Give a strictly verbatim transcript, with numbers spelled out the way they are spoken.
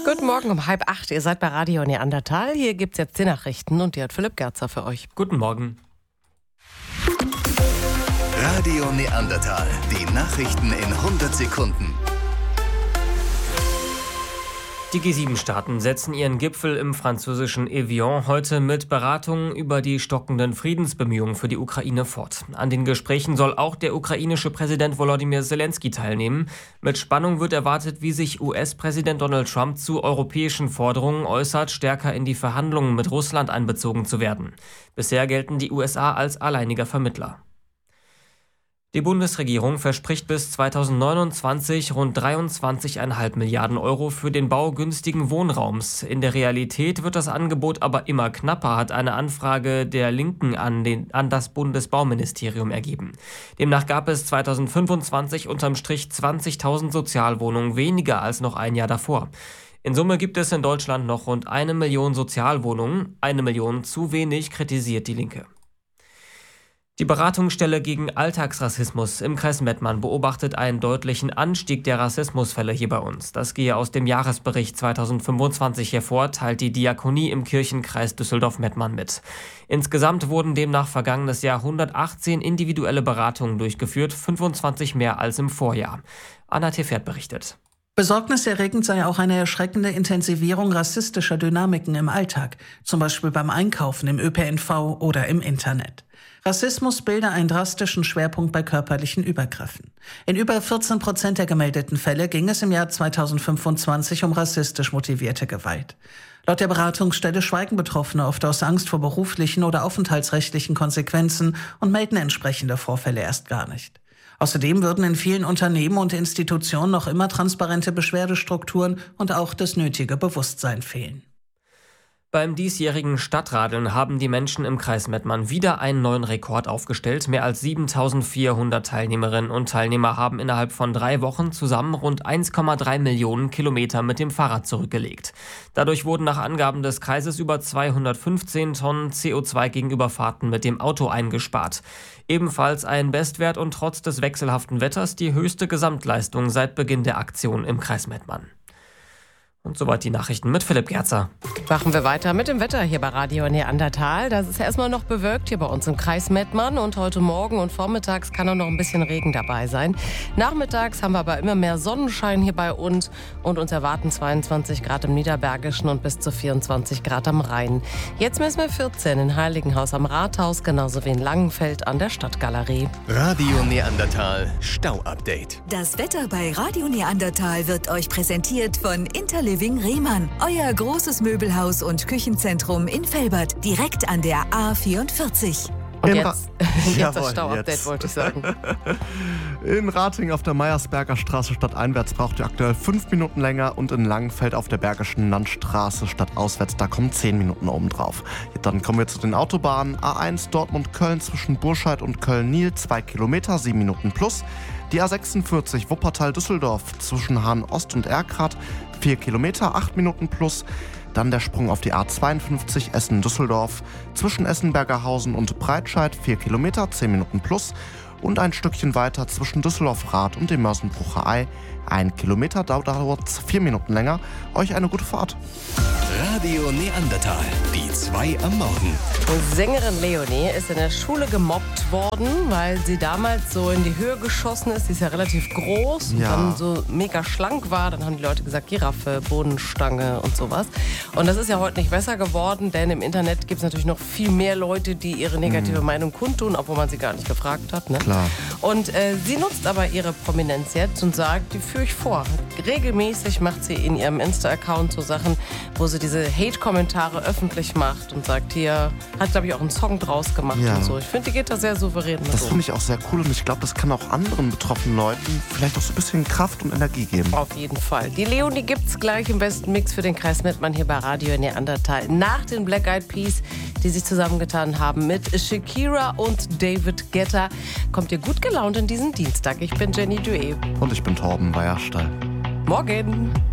Guten Morgen um halb acht. Ihr seid bei Radio Neandertal. Hier gibt es jetzt die Nachrichten und die hat Philipp Gerzer für euch. Guten Morgen. Radio Neandertal. Die Nachrichten in hundert Sekunden. Die G sieben Staaten setzen ihren Gipfel im französischen Evian heute mit Beratungen über die stockenden Friedensbemühungen für die Ukraine fort. An den Gesprächen soll auch der ukrainische Präsident Volodymyr Zelensky teilnehmen. Mit Spannung wird erwartet, wie sich U S-Präsident Donald Trump zu europäischen Forderungen äußert, stärker in die Verhandlungen mit Russland einbezogen zu werden. Bisher gelten die U S A als alleiniger Vermittler. Die Bundesregierung verspricht bis zweitausendneunundzwanzig rund dreiundzwanzig Komma fünf Milliarden Euro für den Bau günstigen Wohnraums. In der Realität wird das Angebot aber immer knapper, hat eine Anfrage der Linken an, den, an das Bundesbauministerium ergeben. Demnach gab es zweitausendfünfundzwanzig unterm Strich zwanzigtausend Sozialwohnungen weniger als noch ein Jahr davor. In Summe gibt es in Deutschland noch rund eine Million Sozialwohnungen. Eine Million zu wenig, kritisiert die Linke. Die Beratungsstelle gegen Alltagsrassismus im Kreis Mettmann beobachtet einen deutlichen Anstieg der Rassismusfälle hier bei uns. Das gehe aus dem Jahresbericht zweitausendfünfundzwanzig hervor, teilt die Diakonie im Kirchenkreis Düsseldorf-Mettmann mit. Insgesamt wurden demnach vergangenes Jahr hundertachtzehn individuelle Beratungen durchgeführt, fünfundzwanzig mehr als im Vorjahr. Anna Tefert berichtet. Besorgniserregend sei auch eine erschreckende Intensivierung rassistischer Dynamiken im Alltag, zum Beispiel beim Einkaufen, im Ö P N V oder im Internet. Rassismus bilde einen drastischen Schwerpunkt bei körperlichen Übergriffen. In über vierzehn Prozent der gemeldeten Fälle ging es im Jahr zweitausendfünfundzwanzig um rassistisch motivierte Gewalt. Laut der Beratungsstelle schweigen Betroffene oft aus Angst vor beruflichen oder aufenthaltsrechtlichen Konsequenzen und melden entsprechende Vorfälle erst gar nicht. Außerdem würden in vielen Unternehmen und Institutionen noch immer transparente Beschwerdestrukturen und auch das nötige Bewusstsein fehlen. Beim diesjährigen Stadtradeln haben die Menschen im Kreis Mettmann wieder einen neuen Rekord aufgestellt. Mehr als siebentausendvierhundert Teilnehmerinnen und Teilnehmer haben innerhalb von drei Wochen zusammen rund eins Komma drei Millionen Kilometer mit dem Fahrrad zurückgelegt. Dadurch wurden nach Angaben des Kreises über zweihundertfünfzehn Tonnen C O zwei gegenüber Fahrten mit dem Auto eingespart. Ebenfalls ein Bestwert und trotz des wechselhaften Wetters die höchste Gesamtleistung seit Beginn der Aktion im Kreis Mettmann. Und soweit die Nachrichten mit Philipp Gerzer. Machen wir weiter mit dem Wetter hier bei Radio Neandertal. Das ist erstmal noch bewölkt hier bei uns im Kreis Mettmann und heute Morgen und vormittags kann auch noch ein bisschen Regen dabei sein. Nachmittags haben wir aber immer mehr Sonnenschein hier bei uns und uns erwarten zweiundzwanzig Grad im Niederbergischen und bis zu vierundzwanzig Grad am Rhein. Jetzt messen wir vierzehn in Heiligenhaus am Rathaus, genauso wie in Langenfeld an der Stadtgalerie. Radio Neandertal Stau-Update. Das Wetter bei Radio Neandertal wird euch präsentiert von Interliving Rehmann, euer großes Möbelhaus und Küchenzentrum in Velbert, direkt an der A vierundvierzig. Und In jetzt, Ra- jetzt Jawohl, das Stauupdate, jetzt. wollte ich sagen. In Rating auf der Meiersberger Straße stadteinwärts braucht ihr aktuell fünf Minuten länger und in Langenfeld auf der Bergischen Landstraße stadtauswärts, da kommen zehn Minuten oben drauf. Dann kommen wir zu den Autobahnen. A eins Dortmund-Köln zwischen Burscheid und Köln-Nil, zwei Kilometer, sieben Minuten plus. Die A sechsundvierzig Wuppertal-Düsseldorf zwischen Hahn-Ost und Erkrath, vier Kilometer, acht Minuten plus. Dann der Sprung auf die A zweiundfünfzig Essen-Düsseldorf zwischen Essenbergerhausen und Breitscheid, vier Kilometer, zehn Minuten plus. Und ein Stückchen weiter zwischen Düsseldorf-Rath und dem Mörsenbrucher Ei, ein Kilometer, dauert vier Minuten länger. Euch eine gute Fahrt. Radio Neandertal, die zwei am Morgen. Sängerin Leonie ist in der Schule gemobbt worden, weil sie damals so in die Höhe geschossen ist. Sie ist ja relativ groß und Ja. dann so mega schlank war. Dann haben die Leute gesagt, Giraffe, Bodenstange und sowas. Und das ist ja heute nicht besser geworden, denn im Internet gibt es natürlich noch viel mehr Leute, die ihre negative Meinung kundtun, obwohl man sie gar nicht gefragt hat. Ne? Klar. Und äh, sie nutzt aber ihre Prominenz jetzt und sagt, die führe ich vor. Regelmäßig macht sie in ihrem Insta-Account so Sachen, wo sie diese Hate-Kommentare öffentlich macht und sagt, hier, hat glaube ich auch einen Song draus gemacht Ja. und so. Ich finde, die geht da sehr souverän mit Das um. finde ich auch sehr cool und ich glaube, das kann auch anderen betroffenen Leuten vielleicht auch so ein bisschen Kraft und Energie geben. Auf jeden Fall. Die Leonie gibt's gleich im besten Mix für den Kreis Mettmann hier bei Radio Neandertal. Nach den Black Eyed Peas, die sich zusammengetan haben mit Shakira und David Guetta, kommt ihr gut gelaunt in diesen Dienstag. Ich bin Jenny Duet. Und ich bin Torben Weierstall. Morgen.